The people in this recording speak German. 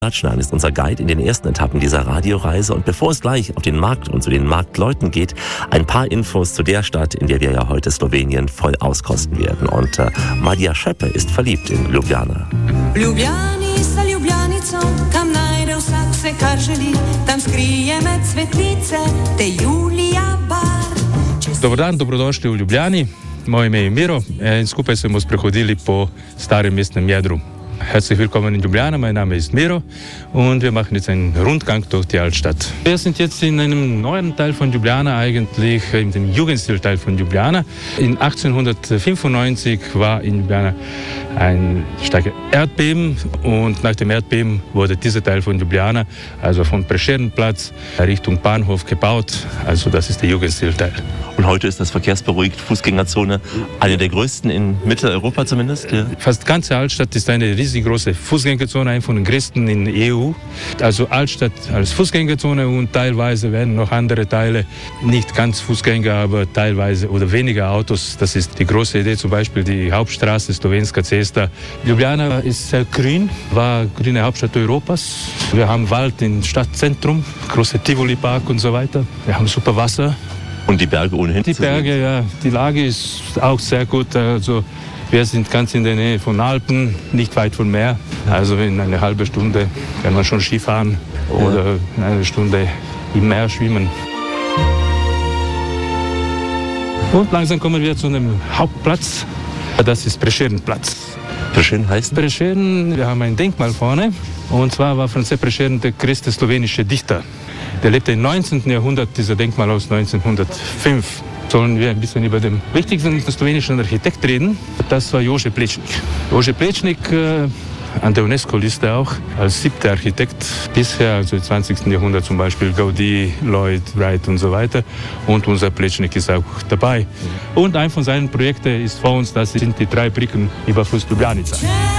Ratschnan ist unser Guide in den ersten Etappen dieser Radioreise und bevor es gleich auf den Markt und zu den Marktleuten geht, ein paar Infos zu der Stadt, in der wir ja heute Slowenien voll auskosten werden. Und Madia Scheppe ist verliebt in Ljubljana. Ljubljani sa Ljubljanico, tam najde vsak vse, kar želi, tam skrije med cvetlice, te Julija bar. Dobar dan, dobrodošli v Ljubljani. Moje ime je Miro in skupaj smo sprehodili po starem mestnem jedru. Herzlich willkommen in Ljubljana, mein Name ist Miro und wir machen jetzt einen Rundgang durch die Altstadt. Wir sind jetzt in einem neuen Teil von Ljubljana, eigentlich in dem Jugendstil-Teil von Ljubljana. In 1895 war in Ljubljana ein starkes Erdbeben und nach dem Erdbeben wurde dieser Teil von Ljubljana, also von Prešernplatz Richtung Bahnhof gebaut. Also das ist der Jugendstil-Teil. Und heute ist das verkehrsberuhigt, Fußgängerzone, eine der größten in Mitteleuropa zumindest. Ja. Fast die ganze Altstadt ist eine riesig große Fußgängerzone, eine von den größten in der EU. Also Altstadt als Fußgängerzone und teilweise werden noch andere Teile, nicht ganz Fußgänger, aber teilweise oder weniger Autos. Das ist die große Idee, zum Beispiel die Hauptstraße Slovenska Cesta. Ljubljana ist sehr grün, war grüne Hauptstadt Europas. Wir haben Wald im Stadtzentrum, große Tivoli-Park und so weiter. Wir haben super Wasser. Und die Berge ohnehin? Die Berge, ja. Die Lage ist auch sehr gut. Also wir sind ganz in der Nähe von Alpen, nicht weit vom Meer. Also in einer halben Stunde kann man schon Skifahren oder in einer Stunde im Meer schwimmen. Und langsam kommen wir zu einem Hauptplatz. Das ist Prešernplatz. Prešern heißt? Prešern, wir haben ein Denkmal vorne. Und zwar war Franz Prešern der größte slowenische Dichter. Der lebte im 19. Jahrhundert, dieser Denkmal aus 1905. Sollen wir ein bisschen über den wichtigsten slowenischen Architekt reden? Das war Jože Plečnik. Jože Plečnik, an der UNESCO-Liste auch, als 7. Architekt bisher, also im 20. Jahrhundert zum Beispiel Gaudi, Lloyd, Wright und so weiter. Und unser Plečnik ist auch dabei. Und ein von seinen Projekten ist vor uns, das sind die 3 Brücken über Fluss Ljubljanica.